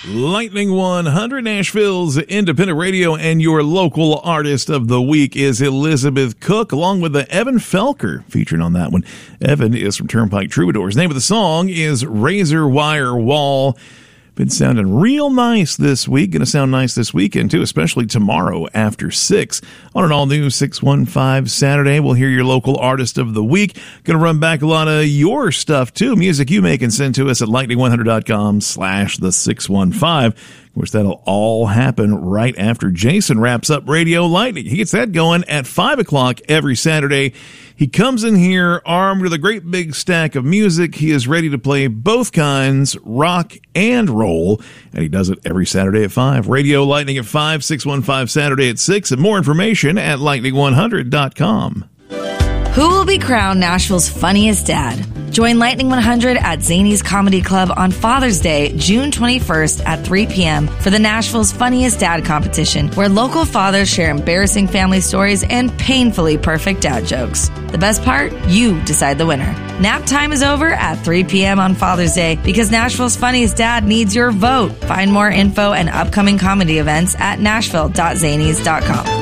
Lightning 100, Nashville's independent radio, and your local artist of the week is Elizabeth Cook, along with Evan Felker featured on that one. Evan is from Turnpike Troubadours. Name of the song is Razor Wire Wall. Been sounding real nice this week. Going to sound nice this weekend, too, especially tomorrow after 6. On an all-new 615 Saturday, we'll hear your local artist of the week. Going to run back a lot of your stuff, too. Music you make and send to us at lightning100.com/the615. Of course, that'll all happen right after Jason wraps up Radio Lightning. He gets that going at 5 o'clock every Saturday. He comes in here armed with a great big stack of music. He is ready to play both kinds, rock and roll, and he does it every Saturday at 5. Radio Lightning at 5, 615 Saturday at 6, and more information at lightning100.com. Who will be crowned Nashville's funniest dad? Join Lightning 100 at Zany's Comedy Club on Father's Day, June 21st at 3 p.m. for the Nashville's Funniest Dad competition, where local fathers share embarrassing family stories and painfully perfect dad jokes. The best part? You decide the winner. Nap time is over at 3 p.m. on Father's Day because Nashville's Funniest Dad needs your vote. Find more info and upcoming comedy events at nashville.zanys.com.